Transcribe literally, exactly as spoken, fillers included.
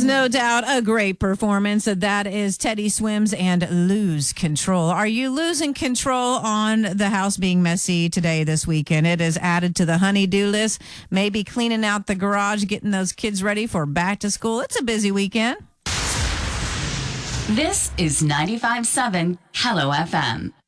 no doubt a great performance. That is Teddy Swims and Lose Control. Are you losing control on the house being messy today, this weekend? It is added to the honey-do list. Maybe cleaning out the garage, getting those kids ready for back to school. It's a busy weekend. This is ninety-five point seven Hello F M.